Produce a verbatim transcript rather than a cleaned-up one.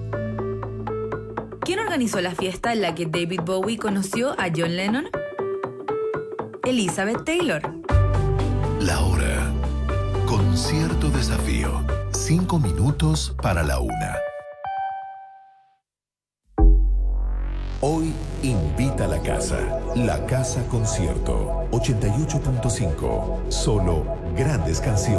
¿Quién organizó la fiesta en la que David Bowie conoció a John Lennon? Elizabeth Taylor. La hora. Concierto Desafío. Cinco minutos para la una. Hoy invita a la casa. La Casa Concierto. ochenta y ocho punto cinco. Solo grandes canciones.